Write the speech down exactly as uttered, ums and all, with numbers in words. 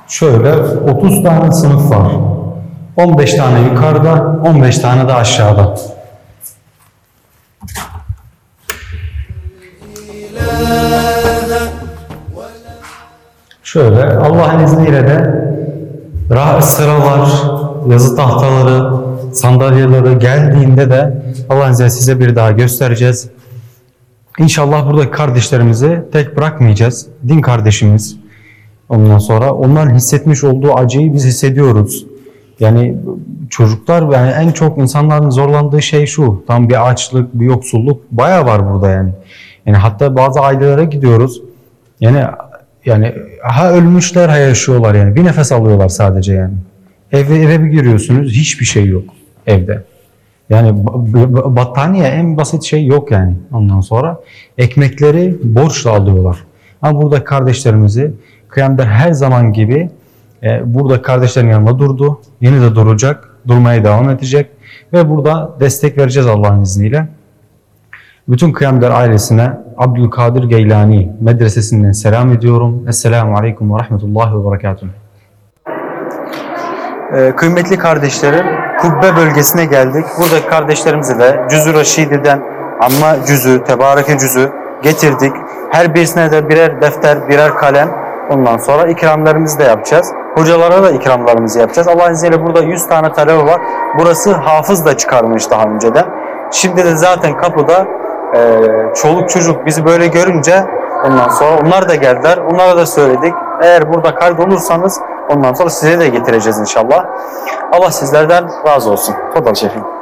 Şöyle otuz tane sınıf var. on beş tane yukarıda, on beş tane de aşağıda. Şöyle Allah'ın izniyle de rahat sıralar, yazı tahtaları, sandalyeleri geldiğinde de Allah'ın izniyle size bir daha göstereceğiz. İnşallah buradaki kardeşlerimizi tek bırakmayacağız. Din kardeşimiz. Ondan sonra onların hissetmiş olduğu acıyı biz hissediyoruz. Yani çocuklar, yani en çok insanların zorlandığı şey şu. Tam bir açlık, bir yoksulluk bayağı var burada yani. Yani hatta bazı ailelere gidiyoruz. Yani yani ha ölmüşler ha yaşıyorlar yani. Bir nefes alıyorlar sadece yani. Eve, eve bir giriyorsunuz, hiçbir şey yok evde. Yani battaniye en basit şey yok yani. Ondan sonra ekmekleri borçla alıyorlar. Ama burada kardeşlerimizi Kıyamder her zaman gibi e, burada kardeşlerin yanında durdu. Yine de duracak, durmaya devam edecek ve burada destek vereceğiz Allah'ın izniyle. Bütün Kıyamder ailesine Abdülkadir Geylani Medresesi'nden selam ediyorum. Esselamu Aleyküm ve Rahmetullahi ve Berekatuhu. Ee, kıymetli kardeşlerim, Kubbe bölgesine geldik. Buradaki kardeşlerimize de Cüz-ü Reşidi'den Amma Cüz'ü, Tebareke Cüz'ü getirdik. Her birisine de birer defter, birer kalem. Ondan sonra ikramlarımızı da yapacağız. Hocalara da ikramlarımızı yapacağız. Allah'ın izniyle burada yüz tane talebe var. Burası hafız da çıkarmış daha önceden. Şimdi de zaten kapıda e, çoluk çocuk bizi böyle görünce ondan sonra onlar da geldiler. Onlara da söyledik. Eğer burada kaydolursanız ondan sonra size de getireceğiz inşallah. Allah sizlerden razı olsun. Tadal şefim.